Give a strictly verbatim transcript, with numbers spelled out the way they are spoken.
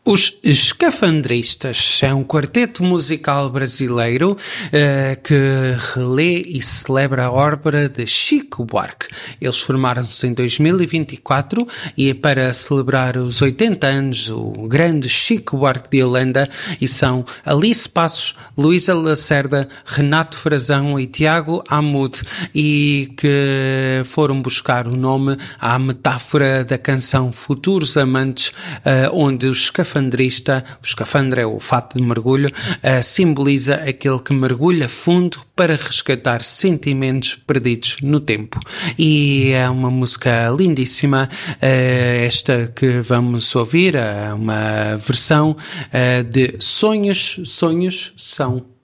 Os Escafandristas é um quarteto musical brasileiro uh, que relê e celebra a obra de Chico Buarque. Eles formaram-se em dois mil e vinte e quatro e é para celebrar os oitenta anos o grande Chico Buarque de Holanda, e são Alice Passos, Luísa Lacerda, Renato Frazão e Tiago Amude, e que foram buscar o nome à metáfora da canção Futuros Amantes, uh, onde os escafandristas O escafandro é o fato de mergulho, uh, simboliza aquele que mergulha fundo para resgatar sentimentos perdidos no tempo. E é uma música lindíssima, uh, esta que vamos ouvir, uh, uma versão uh, de Sonhos, Sonhos São